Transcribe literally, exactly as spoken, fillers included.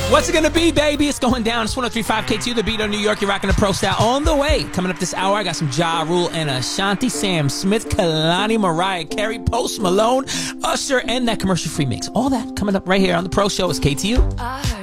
What's it gonna be, baby? It's going down. It's one oh three point five K T U, the beat of New York. You're rocking the Pro Style on the way. Coming up this hour, I got some Ja Rule and Ashanti, Sam Smith, Kalani, Mariah Carey, Post Malone, Usher, and that commercial-free mix. All that coming up right here on the Pro Show. Is K T U.